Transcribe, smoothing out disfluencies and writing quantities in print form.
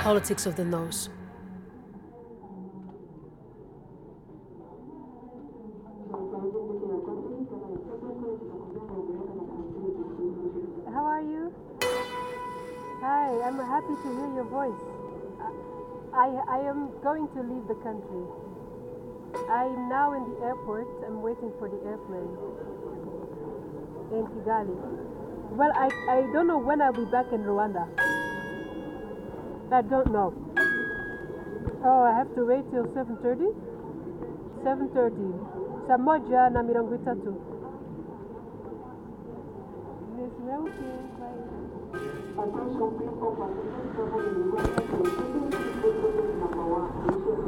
politics of the nose. How are you? Hi, I'm happy to hear your voice. I am going to leave the country. I'm now in the airport. I'm waiting for the airplane in Kigali. Well, I don't know when I'll be back in Rwanda. I don't know. Oh, I have to wait till 7:30? 7:30. Saa moja na mirongo itatu. Yes, okay. Bye. Attention, please, all passengers traveling in Rwanda to number 1.